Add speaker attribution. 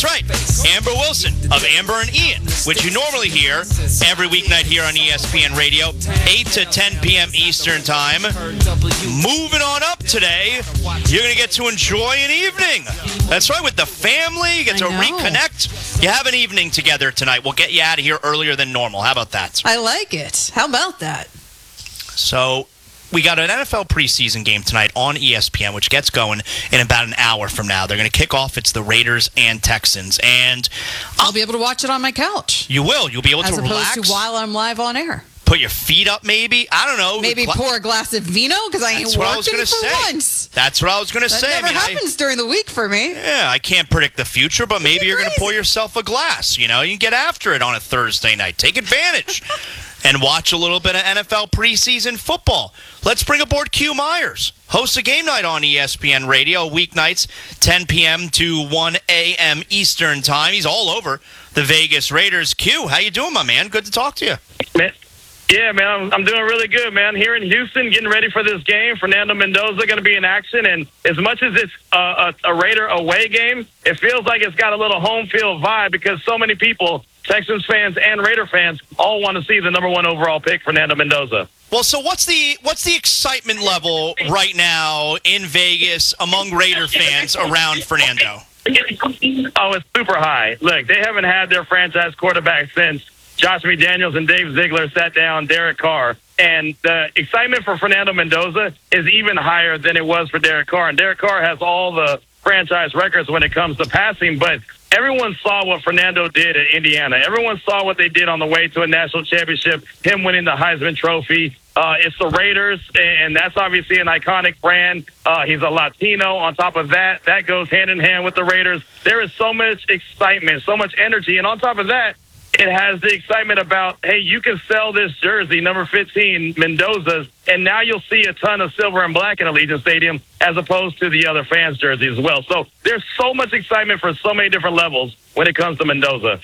Speaker 1: right. Amber Wilson of Amber and Ian, which you normally hear every weeknight here on ESPN Radio, 8 to 10 p.m. Eastern Time. Moving on up today, you're going to get to enjoy an evening. That's right, with the family. You get to reconnect. You have an evening together tonight. We'll get you out of here earlier than normal. How about that?
Speaker 2: I like it. How about that?
Speaker 1: So we got an NFL preseason game tonight on ESPN, which gets going in about an hour from now. They're going to kick off. It's the Raiders and Texans. And
Speaker 2: I'll be able to watch it on my couch.
Speaker 1: You will. You'll be able to relax.
Speaker 2: As opposed to while I'm live on air.
Speaker 1: Put your feet up, maybe. I don't know.
Speaker 2: Maybe pour a glass of vino because I ain't working for once.
Speaker 1: That's what I was going to say.
Speaker 2: That never happens during the week for me.
Speaker 1: Yeah, I can't predict the future, but maybe you're going to pour yourself a glass. You know, you can get after it on a Thursday night. Take advantage and watch a little bit of NFL preseason football. Let's bring aboard Q Myers, host of Game Night on ESPN Radio, weeknights, 10 p.m. to 1 a.m. Eastern Time. He's all over the Vegas Raiders. Q, how you doing, my man? Good to talk to you.
Speaker 3: Yeah, man, I'm doing really good, man. Here in Houston, getting ready for this game. Fernando Mendoza going to be in action, and as much as it's a Raider away game, it feels like it's got a little home field vibe because so many people, Texans fans and Raider fans, all want to see the number 1 overall pick, Fernando Mendoza.
Speaker 1: Well, so what's the excitement level right now in Vegas among Raider fans around Fernando?
Speaker 3: Oh, it's super high. Look, they haven't had their franchise quarterback since Josh McDaniels and Dave Ziegler sat down Derek Carr. And the excitement for Fernando Mendoza is even higher than it was for Derek Carr. And Derek Carr has all the franchise records when it comes to passing, but everyone saw what Fernando did at Indiana. Everyone saw what they did on the way to a national championship, him winning the Heisman Trophy. It's the Raiders, and that's obviously an iconic brand. He's a Latino. On top of that, that goes hand in hand with the Raiders. There is so much excitement, so much energy, and on top of that, it has the excitement about, hey, you can sell this jersey, number 15, Mendoza's, and now you'll see a ton of silver and black in Allegiant Stadium as opposed to the other fans' jerseys as well. So there's so much excitement for so many different levels when it comes to Mendoza.